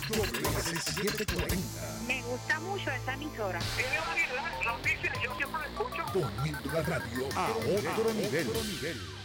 WS740. Me gusta mucho esa emisora. Tiene variedad, noticias, yo siempre la escucho. Poniendo la radio a otro nivel.